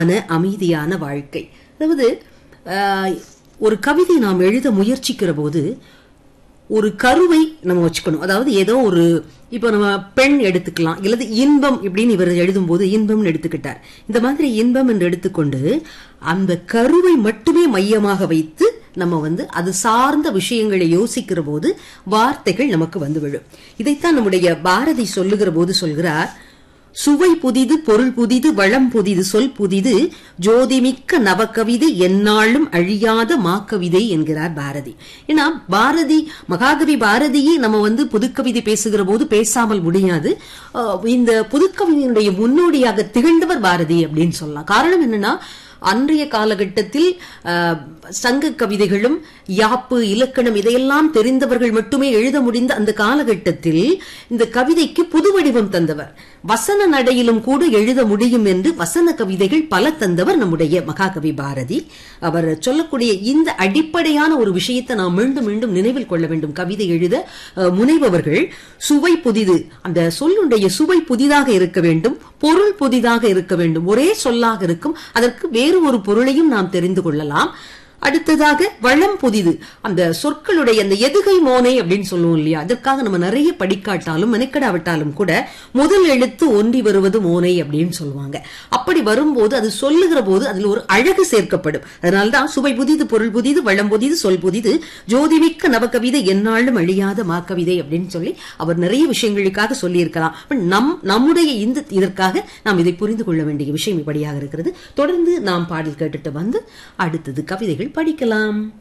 அமைதியான வாழ்க்கை. அதாவது ஒரு கவிதை நாம் எழுத முயற்சிக்கிற போது ஒரு கருவை நம்ம வச்சுக்கணும். அதாவது ஏதோ ஒரு இப்ப நம்ம பெண் எடுத்துக்கலாம், இல்லது இன்பம் இப்படின்னு இவர் எழுதும் போது இன்பம் எடுத்துக்கிட்டார். இந்த மாதிரி இன்பம் என்று எடுத்துக்கொண்டு அந்த கருவை மட்டுமே மையமாக வைத்து நம்ம அது சார்ந்த விஷயங்களை யோசிக்கிற போது வார்த்தைகள் நமக்கு வந்து விழும். இதைத்தான் நம்முடைய பாரதி சொல்லுகிற போது சொல்கிறார், சுவை புதிது, பொருள் புதிது, வளம் புதிது, சொல் புதிது, ஜோதிமிக்க நவக்கவிதை, எந்நாளும் அழியாத மாக்கவிதை என்கிறார் பாரதி. ஏன்னா பாரதி, மகாகவி பாரதியே நம்ம புதுக்கவிதை பேசுகிற போது பேசாமல் முடியாது. இந்த புதுக்கவிதையினுடைய முன்னோடியாக திகழ்ந்தவர் பாரதி அப்படின்னு சொல்லலாம். காரணம் என்னன்னா, அன்றைய காலகட்டத்தில் சங்க கவிதைகளும் யாப்பு இலக்கணம் இதையெல்லாம் தெரிந்தவர்கள் மட்டுமே எழுத முடிந்த அந்த காலகட்டத்தில் இந்த கவிதைக்கு புது வடிவம் தந்தவர். வசன நடையிலும் கூட எழுத முடியும் என்று வசன கவிதைகள் பல தந்தவர் நம்முடைய மகாகவி பாரதி. அவர் சொல்லக்கூடிய இந்த அடிப்படையான ஒரு விஷயத்தை நாம் மீண்டும் மீண்டும் நினைவில் கொள்ள வேண்டும். கவிதை எழுத முனைபவர்கள் சுவை புதிது, அந்த சொல்லுடைய சுவை புதிதாக இருக்க வேண்டும், பொருள் புதிதாக இருக்க வேண்டும். ஒரே சொல்லாக இருக்கும், அதற்கு வேறு ஒரு பொருளையும் நாம் தெரிந்து கொள்ளலாம். அடுத்ததாக வளம் புதிது, அந்த சொற்களுடைய அந்த எதுகை மோனை அப்படின்னு சொல்லுவோம் இல்லையா, அதற்காக நம்ம நிறைய படிக்காட்டாலும் மெனக்கடாவிட்டாலும் கூட முதல் எழுத்து ஒன்றி வருவது மோனை அப்படின்னு சொல்லுவாங்க. அப்படி வரும்போது அது சொல்லுகிற போது அதில் ஒரு அழகு சேர்க்கப்படும். அதனால்தான் சுவை புதிது, பொருள் புதிது, வளம் புதிது, சொல் புதிது, ஜோதிமிக்க நவக்கவிதை, எந்நாளும் அழியாத மாக்கவிதை அப்படின்னு சொல்லி அவர் நிறைய விஷயங்களுக்காக சொல்லி இருக்கலாம். நம்முடைய இதற்காக நாம் இதை புரிந்து கொள்ள வேண்டிய விஷயம் இப்படியாக இருக்கிறது. தொடர்ந்து நாம் பாடல் கேட்டுட்டு அடுத்தது கவிதைகள் படிக்கலாம்.